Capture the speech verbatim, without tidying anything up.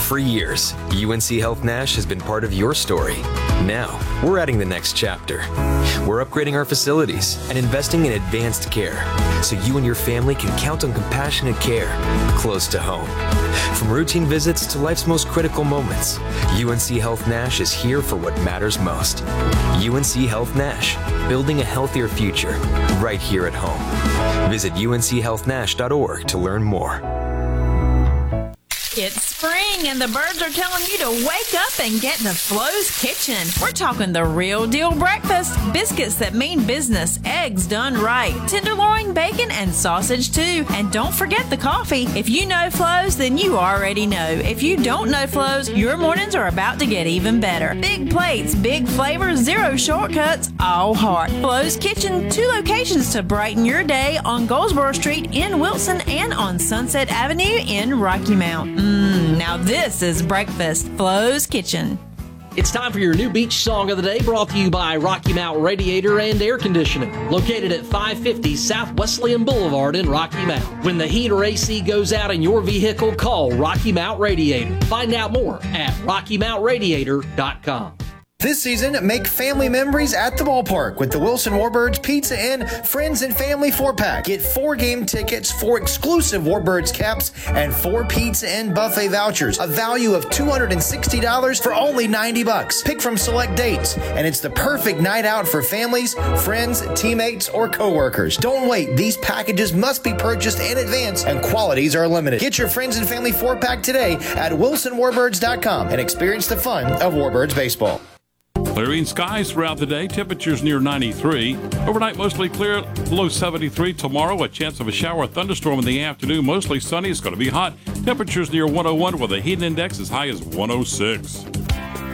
For years, U N C Health Nash has been part of your story. Now, we're adding the next chapter. We're upgrading our facilities and investing in advanced care so you and your family can count on compassionate care close to home. From routine visits to life's most critical moments, U N C Health Nash is here for what matters most. U N C Health Nash, building a healthier future right here at home. Visit U N C health nash dot org to learn more. It's spring and the birds are telling you to wake up and get to Flo's Kitchen. We're talking the real deal breakfast, biscuits that mean business, eggs done right, tenderloin, bacon, and sausage too. And don't forget the coffee. If you know Flo's, then you already know. If you don't know Flo's, your mornings are about to get even better. Big plates, big flavors, zero shortcuts, all heart. Flo's Kitchen, two locations to brighten your day on Goldsboro Street in Wilson and on Sunset Avenue in Rocky Mount. Mmm, now this is breakfast. Flo's Kitchen. It's time for your new beach song of the day, brought to you by Rocky Mount Radiator and Air Conditioning, located at five fifty South Wesleyan Boulevard in Rocky Mount. When the heat or A C goes out in your vehicle, call Rocky Mount Radiator. Find out more at rocky mount radiator dot com. This season, make family memories at the ballpark with the Wilson Warbirds Pizza Inn Friends and Family four-pack. Get four game tickets, four exclusive Warbirds caps, and four Pizza Inn buffet vouchers, a value of two hundred sixty dollars for only ninety bucks. Pick from select dates, and it's the perfect night out for families, friends, teammates, or coworkers. Don't wait. These packages must be purchased in advance, and quantities are limited. Get your Friends and Family four-pack today at wilson warbirds dot com and experience the fun of Warbirds baseball. Clearing skies throughout the day, temperatures near ninety-three. Overnight, mostly clear, low seventy-three. Tomorrow, a chance of a shower or thunderstorm in the afternoon, mostly sunny. It's going to be hot. Temperatures near one oh one with a heat index as high as one oh six.